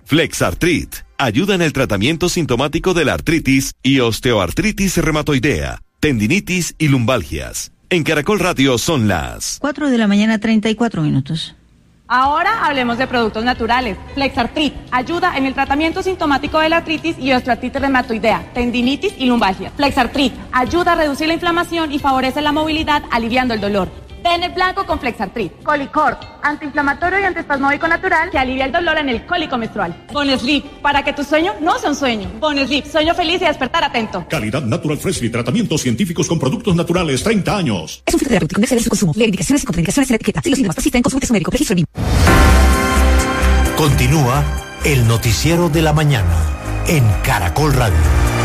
Flexartrit ayuda en el tratamiento sintomático de la artritis y osteoartritis reumatoidea, tendinitis y lumbalgias. En Caracol Radio son las 4:34 a.m. Ahora hablemos de productos naturales. Flexartrit ayuda en el tratamiento sintomático de la artritis y osteoartritis reumatoidea, tendinitis y lumbalgia. Flexartrit ayuda a reducir la inflamación y favorece la movilidad, aliviando el dolor. Tener blanco con Flexartrit. Colicort, antiinflamatorio y antiespasmódico natural que alivia el dolor en el cólico menstrual. Bonesleep, para que tu sueño no sea un sueño. Bonesleep, sueño feliz y despertar atento. Calidad Natural Freshly, tratamientos científicos con productos naturales, 30 años. Es un filtro terapéutico, no exceder su consumo. Lee indicaciones y contraindicaciones en la etiqueta. Si los síntomas persisten, consulte a su médico. Registro BIM. Continúa el noticiero de la mañana en Caracol Radio.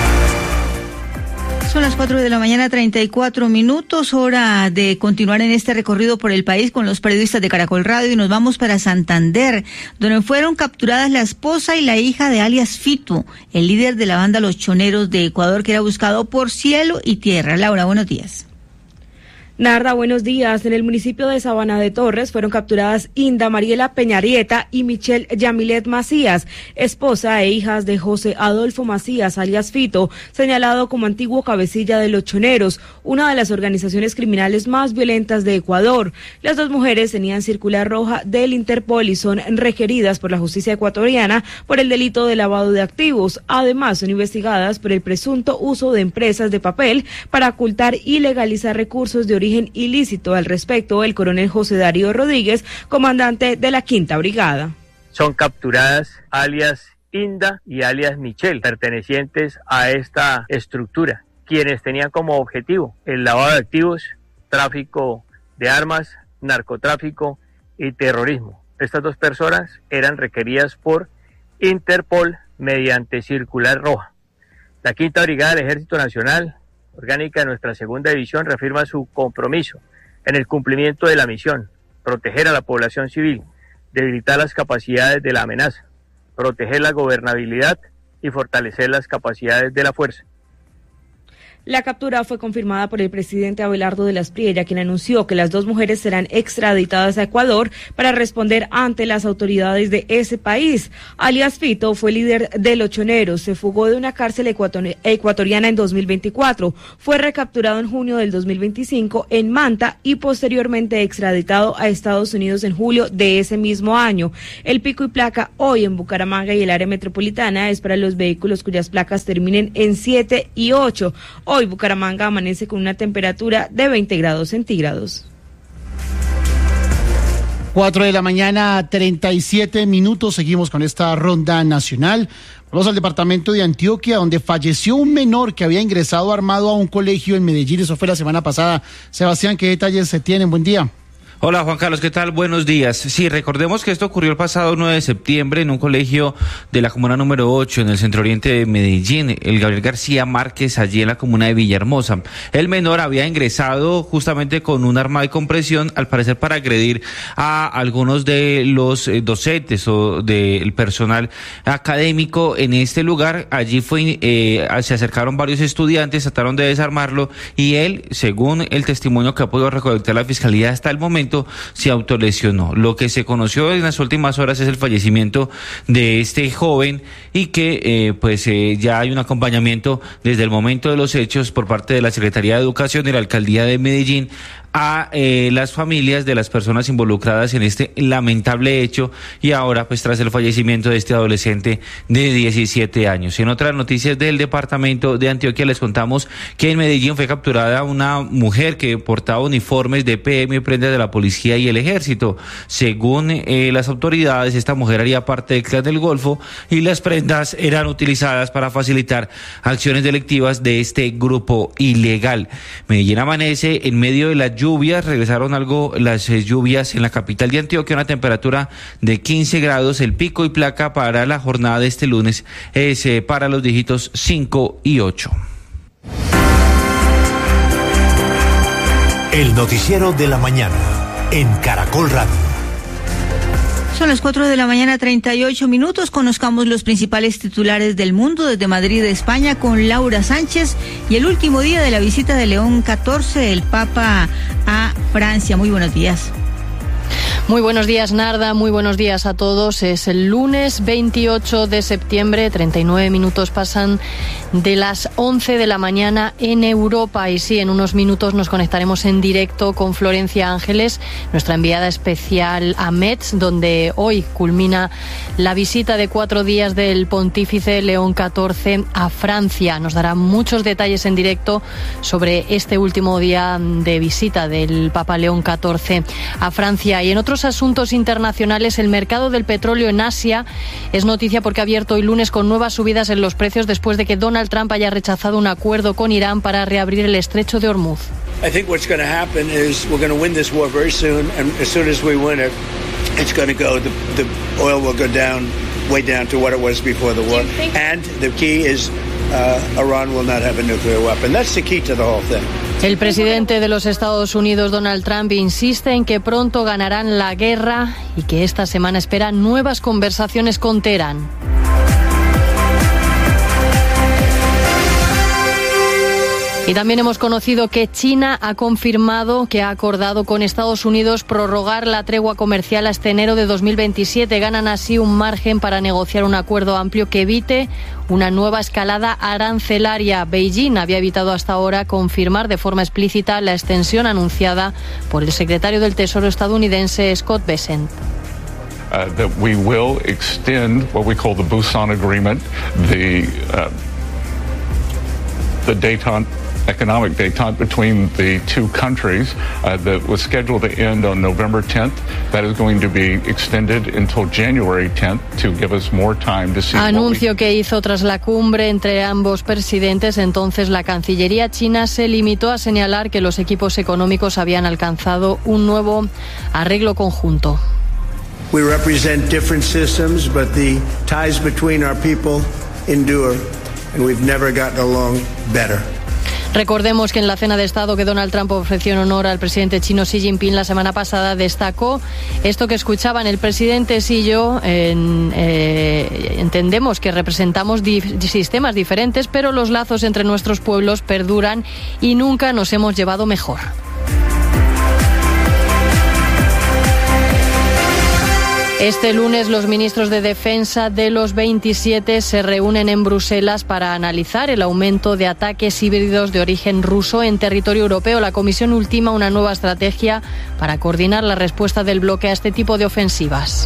Son las 4:34 a.m, hora de continuar en este recorrido por el país con los periodistas de Caracol Radio y nos vamos para Santander, donde fueron capturadas la esposa y la hija de alias Fito, el líder de la banda Los Choneros de Ecuador, que era buscado por cielo y tierra. Laura, buenos días. Narda, buenos días. En el municipio de Sabana de Torres fueron capturadas Inda Mariela Peñarieta y Michelle Yamilet Macías, esposa e hijas de José Adolfo Macías, alias Fito, señalado como antiguo cabecilla de Los Choneros, una de las organizaciones criminales más violentas de Ecuador. Las dos mujeres tenían circular roja del Interpol y son requeridas por la justicia ecuatoriana por el delito de lavado de activos. Además, son investigadas por el presunto uso de empresas de papel para ocultar y legalizar recursos de origen ilícito. Al respecto, el coronel José Darío Rodríguez, comandante de la Quinta Brigada. Son capturadas alias Inda y alias Michelle, pertenecientes a esta estructura, quienes tenían como objetivo el lavado de activos, tráfico de armas, narcotráfico y terrorismo. Estas dos personas eran requeridas por Interpol mediante circular roja. La Quinta Brigada del Ejército Nacional, orgánica de nuestra segunda división, reafirma su compromiso en el cumplimiento de la misión: proteger a la población civil, debilitar las capacidades de la amenaza, proteger la gobernabilidad y fortalecer las capacidades de la fuerza. La captura fue confirmada por el presidente Abelardo de la Espriella, quien anunció que las dos mujeres serán extraditadas a Ecuador para responder ante las autoridades de ese país. Alias Fito fue líder de Los Choneros, se fugó de una cárcel ecuatoriana en 2024, fue recapturado en junio del 2025 en Manta y posteriormente extraditado a Estados Unidos en julio de ese mismo año. El pico y placa hoy en Bucaramanga y el área metropolitana es para los vehículos cuyas placas terminen en 7 y 8. Hoy Bucaramanga amanece con una temperatura de 20 grados centígrados. 4:37 a.m, seguimos con esta ronda nacional. Vamos al departamento de Antioquia, donde falleció un menor que había ingresado armado a un colegio en Medellín. Eso fue la semana pasada. Sebastián, ¿qué detalles se tienen? Buen día. Hola Juan Carlos, ¿qué tal? Buenos días. Sí, recordemos que esto ocurrió el pasado 9 de septiembre en un colegio de la comuna número 8 en el centro oriente de Medellín, el Gabriel García Márquez, allí en la comuna de Villahermosa. El menor había ingresado justamente con un arma de compresión, al parecer para agredir a algunos de los docentes o del personal académico en este lugar. Allí se acercaron varios estudiantes, trataron de desarmarlo y él, según el testimonio que ha podido recolectar la fiscalía hasta el momento, se autolesionó. Lo que se conoció en las últimas horas es el fallecimiento de este joven y que ya hay un acompañamiento desde el momento de los hechos por parte de la Secretaría de Educación y la Alcaldía de Medellín a las familias de las personas involucradas en este lamentable hecho y ahora pues tras el fallecimiento de este adolescente de 17 años. En otras noticias del departamento de Antioquia les contamos que en Medellín fue capturada una mujer que portaba uniformes de PM y prendas de la policía y el ejército. Según las autoridades, esta mujer haría parte del Clan del Golfo y las prendas eran utilizadas para facilitar acciones delictivas de este grupo ilegal. Medellín amanece en medio de las lluvias, regresaron algo las lluvias en la capital de Antioquia, una temperatura de 15 grados, el pico y placa para la jornada de este lunes es para los dígitos 5 y 8. El noticiero de la mañana en Caracol Radio. Son las 4:38 a.m, conozcamos los principales titulares del mundo desde Madrid, España, con Laura Sánchez y el último día de la visita de León XIV, el Papa, a Francia. Muy buenos días. Muy buenos días, Narda, muy buenos días a todos. Es el lunes 28 de septiembre, 39 minutos pasan de las 11 de la mañana en Europa. Y sí, en unos minutos nos conectaremos en directo con Florencia Ángeles, nuestra enviada especial a Metz, donde hoy culmina la visita de 4 días del pontífice León XIV a Francia. Nos dará muchos detalles en directo sobre este último día de visita del Papa León XIV a Francia. Y en otros asuntos internacionales, el mercado del petróleo en Asia es noticia porque ha abierto hoy lunes con nuevas subidas en los precios después de que Donald Trump haya rechazado un acuerdo con Irán para reabrir el estrecho de Hormuz. I think what's going to happen is we're going to win this war very soon, and as soon as we win it, it's going to go. The oil will go down, way down to what it was before the war, and the key is Iran will not have a nuclear weapon. That's the key to the whole thing. El presidente de los Estados Unidos, Donald Trump, insiste en que pronto ganarán la guerra y que esta semana espera nuevas conversaciones con Teherán. Y también hemos conocido que China ha confirmado que ha acordado con Estados Unidos prorrogar la tregua comercial hasta enero de 2027. Ganan así un margen para negociar un acuerdo amplio que evite una nueva escalada arancelaria. Beijing había evitado hasta ahora confirmar de forma explícita la extensión anunciada por el secretario del Tesoro estadounidense Scott Bessent. That we will extend what we call the Busan Agreement, the détente economic détente between the two countries that was scheduled to end on November 10th. That is going to be extended until January 10th to give us more time to see. Anuncio que hizo tras la cumbre entre ambos presidentes. Entonces la Cancillería china se limitó a señalar que los equipos económicos habían alcanzado un nuevo arreglo conjunto. We represent different systems, but the ties between our people endure, and we've never gotten along better. Recordemos que en la cena de Estado que Donald Trump ofreció en honor al presidente chino Xi Jinping la semana pasada, destacó esto que escuchaban el presidente y yo. Entendemos que representamos sistemas diferentes, pero los lazos entre nuestros pueblos perduran y nunca nos hemos llevado mejor. Este lunes los ministros de Defensa de los 27 se reúnen en Bruselas para analizar el aumento de ataques híbridos de origen ruso en territorio europeo. La Comisión ultima una nueva estrategia para coordinar la respuesta del bloque a este tipo de ofensivas.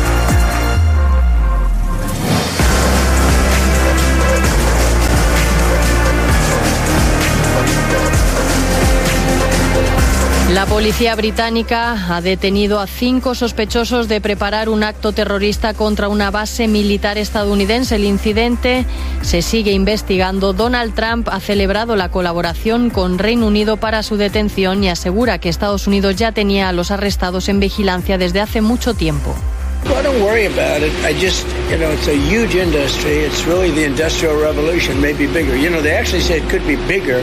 La policía británica ha detenido a 5 sospechosos de preparar un acto terrorista contra una base militar estadounidense. El incidente se sigue investigando. Donald Trump ha celebrado la colaboración con Reino Unido para su detención y asegura que Estados Unidos ya tenía a los arrestados en vigilancia desde hace mucho tiempo. Well, don't worry about it. I just, it's a huge industry. It's really the Industrial Revolution, maybe bigger. They actually say it could be bigger.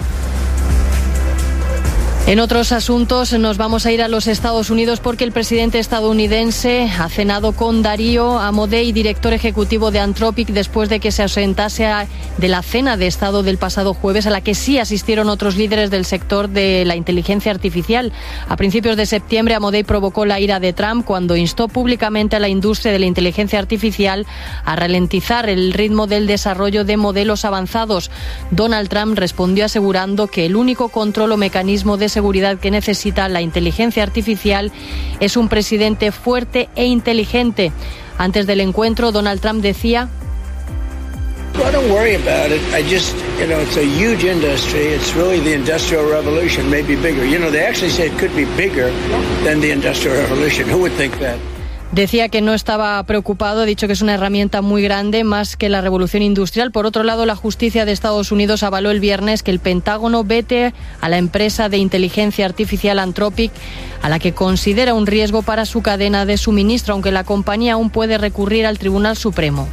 En otros asuntos nos vamos a ir a los Estados Unidos porque el presidente estadounidense ha cenado con Darío Amodei, director ejecutivo de Anthropic, después de que se ausentase de la cena de Estado del pasado jueves, a la que sí asistieron otros líderes del sector de la inteligencia artificial. A principios de septiembre, Amodei provocó la ira de Trump cuando instó públicamente a la industria de la inteligencia artificial a ralentizar el ritmo del desarrollo de modelos avanzados. Donald Trump respondió asegurando que el único control o mecanismo de seguridad que necesita la inteligencia artificial es un presidente fuerte e inteligente. Antes del encuentro, Donald Trump decía: Well, don't worry about it. I just, it's a huge industry. It's really the Industrial Revolution, maybe bigger. They actually say it could be bigger than the Industrial Revolution. Who would think that? Decía que no estaba preocupado, ha dicho que es una herramienta muy grande, más que la revolución industrial. Por otro lado, la justicia de Estados Unidos avaló el viernes que el Pentágono vete a la empresa de inteligencia artificial Anthropic, a la que considera un riesgo para su cadena de suministro, aunque la compañía aún puede recurrir al Tribunal Supremo.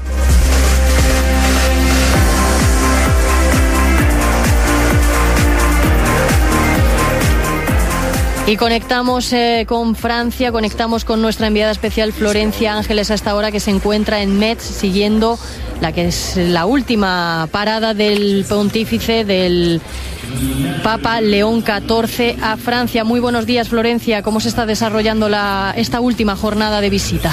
Y conectamos con Francia, conectamos con nuestra enviada especial Florencia Ángeles a esta hora, que se encuentra en Metz siguiendo la que es la última parada del pontífice, del Papa León XIV a Francia. Muy buenos días, Florencia. ¿Cómo se está desarrollando esta última jornada de visita?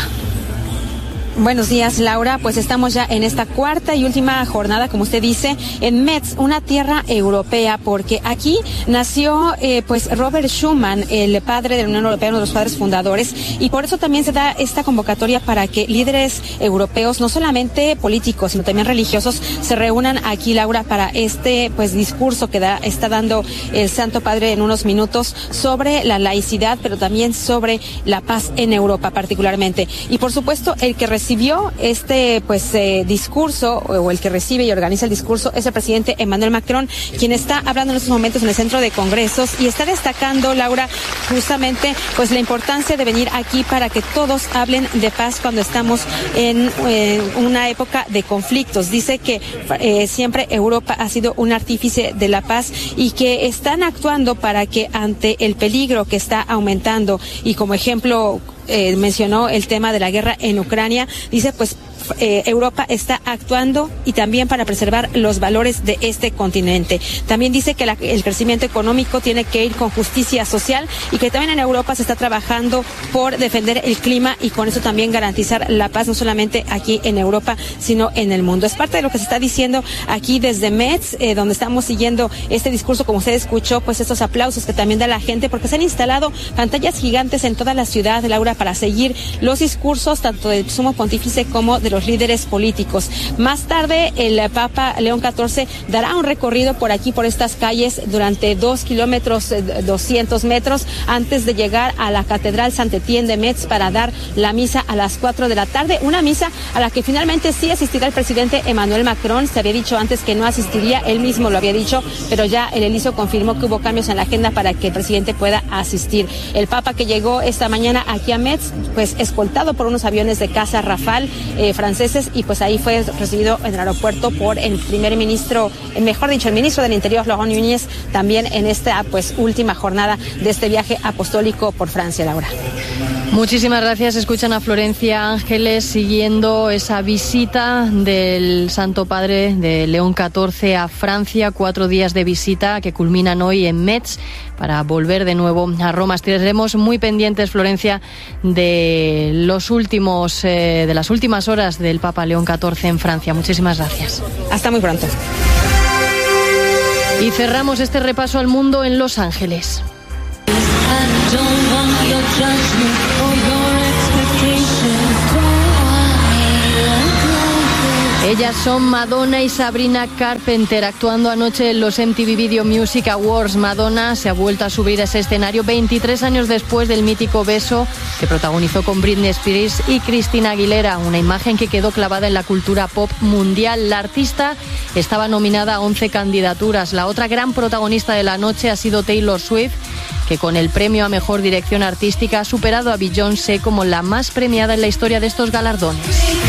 Buenos días, Laura. Pues estamos ya en esta cuarta y última jornada, como usted dice, en Metz, una tierra europea, porque aquí nació pues Robert Schuman, el padre de la Unión Europea, uno de los padres fundadores, y por eso también se da esta convocatoria para que líderes europeos, no solamente políticos, sino también religiosos, se reúnan aquí, Laura, para este pues discurso que está dando el Santo Padre en unos minutos sobre la laicidad, pero también sobre la paz en Europa particularmente. Y por supuesto, el que recibió este discurso, o el que recibe y organiza el discurso, es el presidente Emmanuel Macron, quien está hablando en estos momentos en el centro de congresos y está destacando, Laura, justamente pues la importancia de venir aquí para que todos hablen de paz cuando estamos en una época de conflictos. Dice que siempre Europa ha sido un artífice de la paz y que están actuando para que ante el peligro que está aumentando, y como ejemplo mencionó el tema de la guerra en Ucrania, dice pues Europa está actuando y también para preservar los valores de este continente. También dice que el crecimiento económico tiene que ir con justicia social y que también en Europa se está trabajando por defender el clima y con eso también garantizar la paz, no solamente aquí en Europa, sino en el mundo. Es parte de lo que se está diciendo aquí desde Metz, donde estamos siguiendo este discurso, como usted escuchó, pues estos aplausos que también da la gente, porque se han instalado pantallas gigantes en toda la ciudad, Laura, para seguir los discursos tanto del sumo pontífice como de los líderes políticos. Más tarde, el Papa León XIV dará un recorrido por aquí, por estas calles, durante 2 kilómetros, 200 metros, antes de llegar a la Catedral Saint-Étienne de Metz para dar la misa a las 4 de la tarde. Una misa a la que finalmente sí asistirá el presidente Emmanuel Macron. Se había dicho antes que no asistiría, él mismo lo había dicho, pero ya el Eliso confirmó que hubo cambios en la agenda para que el presidente pueda asistir. El Papa, que llegó esta mañana aquí a Metz, pues escoltado por unos aviones de caza Rafale franceses, y pues ahí fue recibido en el aeropuerto por el primer ministro, el ministro del Interior, Laurent Nunez, también en esta pues última jornada de este viaje apostólico por Francia, Laura. Muchísimas gracias. Escuchan a Florencia Ángeles siguiendo esa visita del Santo Padre de León XIV a Francia, 4 días de visita que culminan hoy en Metz para volver de nuevo a Roma. Estaremos muy pendientes, Florencia, de las últimas horas del Papa León XIV en Francia. Muchísimas gracias. Hasta muy pronto. Y cerramos este repaso al mundo en Los Ángeles. Ellas son Madonna y Sabrina Carpenter, actuando anoche en los MTV Video Music Awards. Madonna se ha vuelto a subir a ese escenario 23 años después del mítico beso que protagonizó con Britney Spears y Christina Aguilera, una imagen que quedó clavada en la cultura pop mundial. La artista estaba nominada a 11 candidaturas. La otra gran protagonista de la noche ha sido Taylor Swift, que con el premio a Mejor Dirección Artística ha superado a Beyoncé como la más premiada en la historia de estos galardones.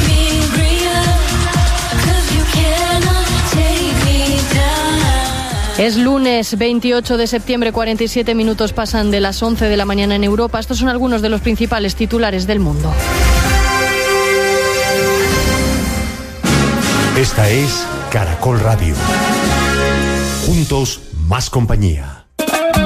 Es lunes 28 de septiembre, 47 minutos pasan de las 11 de la mañana en Europa. Estos son algunos de los principales titulares del mundo. Esta es Caracol Radio. Juntos, más compañía.